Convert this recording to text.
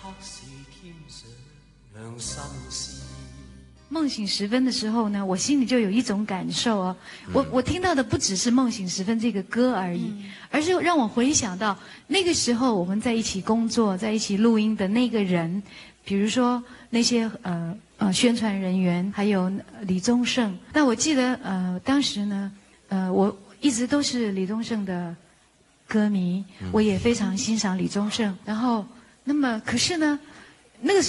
梦醒时分的时候呢，我心里就有一种感受哦，我听到的不只是梦醒时分这个歌而已，而是让我回想到那个时候我们在一起工作，在一起录音的那个人，比如说那些宣传人员，还有李宗盛。那我记得当时呢，我一直都是李宗盛的歌迷，我也非常欣赏李宗盛。然后，那么可是呢，那个时候